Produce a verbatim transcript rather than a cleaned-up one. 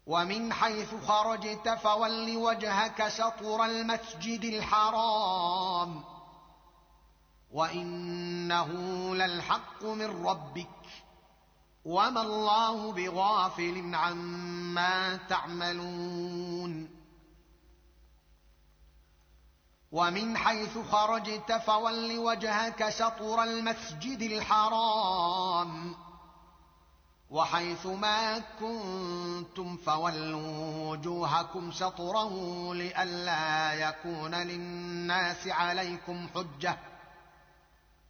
ومن حيث خرجت فول وجهك شطر المسجد الحرام وإنه للحق من ربك وما الله بغافل عما تعملون ومن حيث خرجت فول وجهك شطر المسجد الحرام وحيث ما كنتم فولوا وجوهكم شطره لئلا يكون للناس عليكم حجة